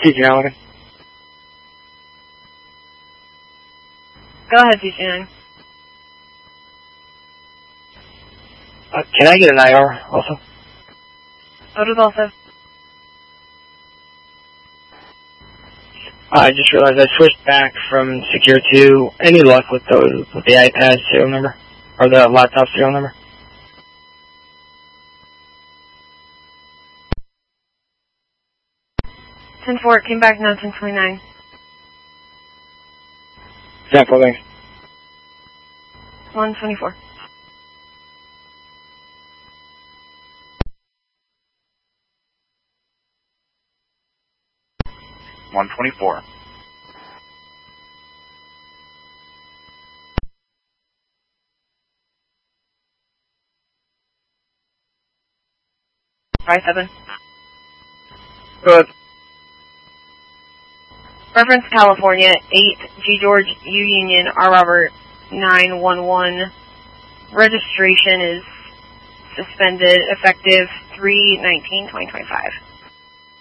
TG9 looking. Go ahead, TG9. Can I get an IR also? Otis also. I just realized I switched back from Secure 2. Any luck with those, with the iPad serial number? Or the laptop serial number? Ten-4, came back now, 1029. 10-4, thanks. 124. $124. $5-7. Good. Reference California, 8, G George, U Union, R Robert, 911. Registration is suspended, effective 3/19/2025.